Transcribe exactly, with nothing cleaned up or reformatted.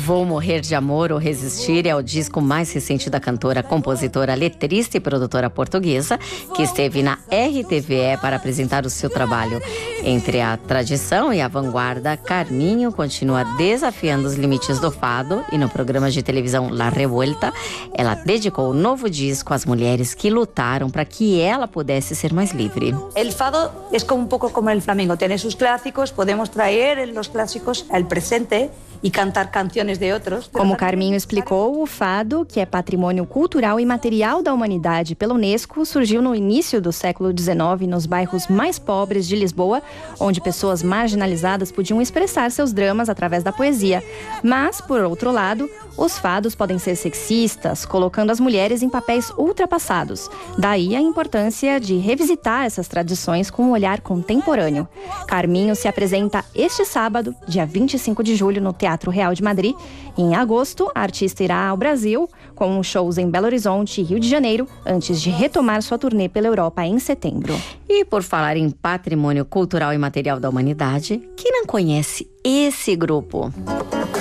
Vou Morrer de Amor ou Resistir é o disco mais recente da cantora, compositora, letrista e produtora portuguesa, que esteve na R T V E para apresentar o seu trabalho. Entre a tradição e a vanguarda, Carminho continua desafiando os limites do fado e no programa de televisão La Revuelta, ela dedicou o novo disco às mulheres que lutaram para que ela pudesse ser mais livre. El fado es como un poco como el flamenco, tiene sus clásicos, podemos traer los clásicos al presente e cantar canções de outros. Como Carminho explicou, o fado, que é patrimônio cultural e material da humanidade pela Unesco, surgiu no início do século dezenove nos bairros mais pobres de Lisboa, onde pessoas marginalizadas podiam expressar seus dramas através da poesia. Mas, por outro lado, os fados podem ser sexistas, colocando as mulheres em papéis ultrapassados. Daí a importância de revisitar essas tradições com um olhar contemporâneo. Carminho se apresenta este sábado, dia vinte e cinco de julho, no Teatro Real de Madrid. Em agosto, a artista irá ao Brasil, com shows em Belo Horizonte e Rio de Janeiro, antes de retomar sua turnê pela Europa em setembro. E por falar em patrimônio cultural e material da humanidade, quem não conhece esse grupo?